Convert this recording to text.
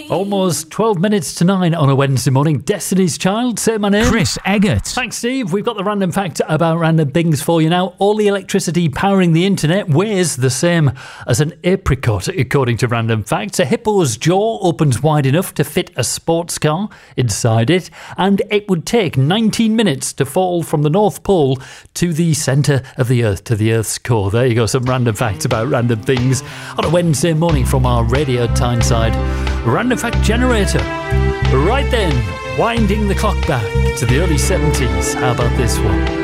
Almost 12 minutes to 9 on a Wednesday morning. Destiny's Child, say my name. Chris Eggert. Thanks, Steve. We've got the random fact about random things for you now. All the electricity powering the internet weighs the same as an apricot, according to random facts. A hippo's jaw opens wide enough to fit a sports car inside it, and it would take 19 minutes to fall from the North Pole to the centre of the Earth, to the Earth's core. There you go, some random facts about random things on a Wednesday morning from our Radio Tyneside Random Fact Generator. Right then, winding the clock back to the early 70s. How about this one?